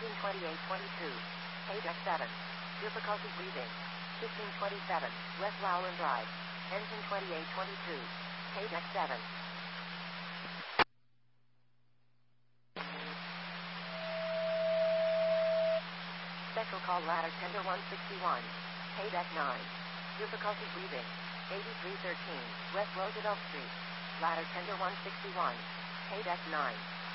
Engine 2822. Paydeck 7. Difficulty breathing. 1527. West Lowland Drive. Engine 2822. Paydeck 7. Special call ladder tender 161. Paydeck 9. Difficulty breathing. 8313. West Roosevelt Street. Ladder tender 161. Paydeck 9.